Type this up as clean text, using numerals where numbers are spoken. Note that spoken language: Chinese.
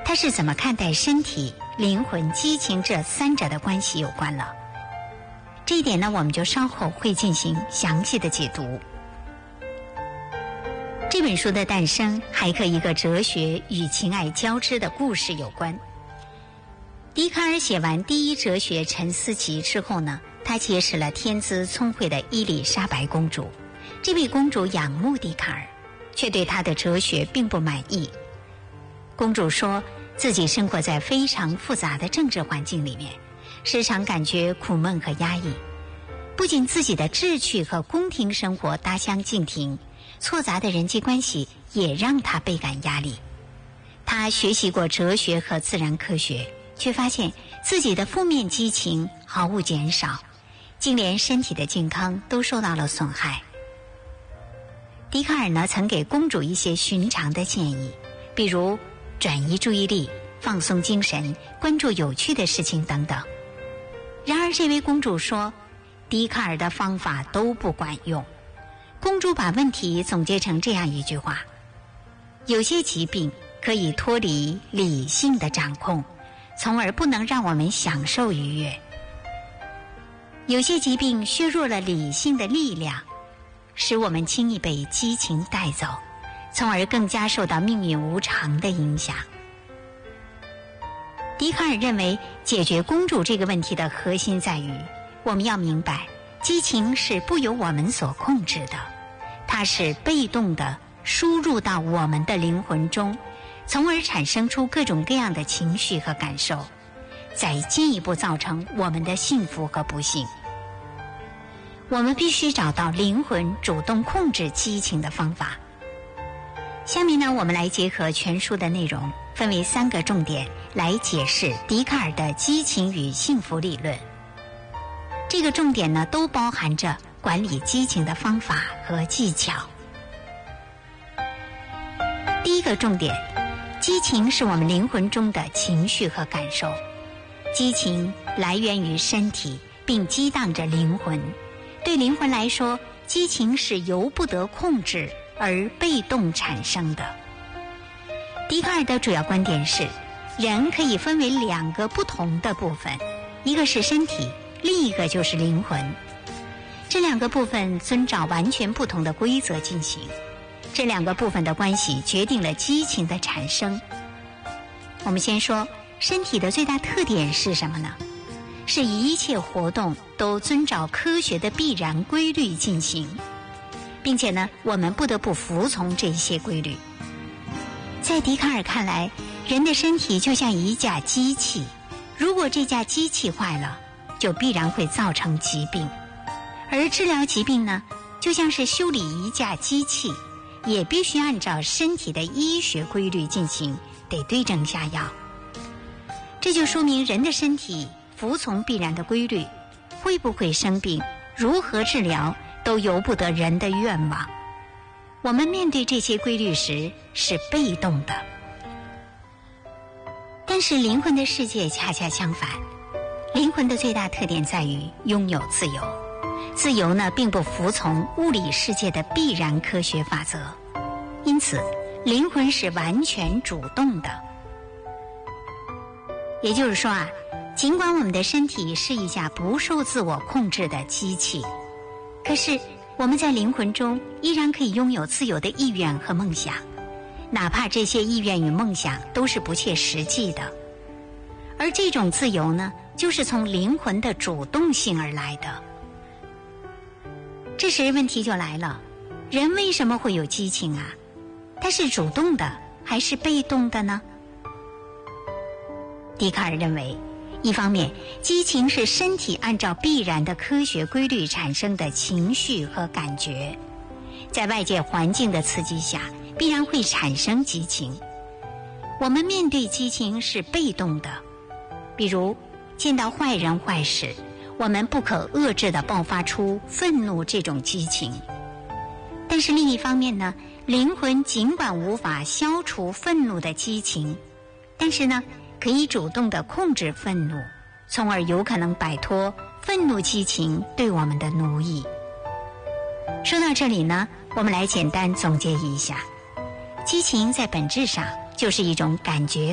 他是怎么看待身体、灵魂、激情这三者的关系有关了。这一点呢，我们就稍后会进行详细的解读。这本书的诞生还和一个哲学与情爱交织的故事有关。笛卡尔写完第一哲学沉思集之后呢，他结识了天资聪慧的伊丽莎白公主。这位公主仰慕笛卡尔，却对他的哲学并不满意。公主说自己生活在非常复杂的政治环境里面，时常感觉苦闷和压抑。不仅自己的志趣和宫廷生活大相径庭，错杂的人际关系也让他倍感压力。他学习过哲学和自然科学，却发现自己的负面激情毫无减少，竟连身体的健康都受到了损害。笛卡尔呢，曾给公主一些寻常的建议，比如转移注意力、放松精神、关注有趣的事情等等。然而这位公主说，笛卡尔的方法都不管用。公主把问题总结成这样一句话：有些疾病可以脱离理性的掌控，从而不能让我们享受愉悦。有些疾病削弱了理性的力量，使我们轻易被激情带走，从而更加受到命运无常的影响。笛卡尔认为，解决公主这个问题的核心在于，我们要明白，激情是不由我们所控制的，它是被动的输入到我们的灵魂中，从而产生出各种各样的情绪和感受，再进一步造成我们的幸福和不幸。我们必须找到灵魂主动控制激情的方法。下面呢，我们来结合全书的内容，分为3个重点来解释笛卡尔的激情与幸福理论。这个重点呢，都包含着管理激情的方法和技巧。第一个重点，激情是我们灵魂中的情绪和感受。激情来源于身体，并激荡着灵魂。对灵魂来说，激情是由不得控制而被动产生的。笛卡尔的主要观点是，人可以分为2个不同的部分，一个是身体，另一个就是灵魂。这2个部分遵照完全不同的规则进行，这2个部分的关系决定了激情的产生。我们先说身体的最大特点是什么呢？是一切活动都遵照科学的必然规律进行，并且呢，我们不得不服从这些规律。在笛卡尔看来，人的身体就像一架机器，如果这架机器坏了，就必然会造成疾病。而治疗疾病呢，就像是修理一架机器，也必须按照身体的医学规律进行，得对症下药。这就说明人的身体服从必然的规律，会不会生病，如何治疗，都由不得人的愿望。我们面对这些规律时是被动的。但是灵魂的世界恰恰相反，灵魂的最大特点在于拥有自由。自由呢，并不服从物理世界的必然科学法则，因此灵魂是完全主动的。也就是说啊，尽管我们的身体是一架不受自我控制的机器，可是我们在灵魂中依然可以拥有自由的意愿和梦想，哪怕这些意愿与梦想都是不切实际的。而这种自由呢，就是从灵魂的主动性而来的。这时问题就来了，人为什么会有激情啊？它是主动的还是被动的呢？笛卡尔认为，一方面，激情是身体按照必然的科学规律产生的情绪和感觉，在外界环境的刺激下，必然会产生激情。我们面对激情是被动的，比如见到坏人坏事，我们不可遏制地爆发出愤怒这种激情。但是另一方面呢，灵魂尽管无法消除愤怒的激情，但是呢，可以主动地控制愤怒，从而有可能摆脱愤怒激情对我们的奴役。说到这里呢，我们来简单总结一下，激情在本质上就是一种感觉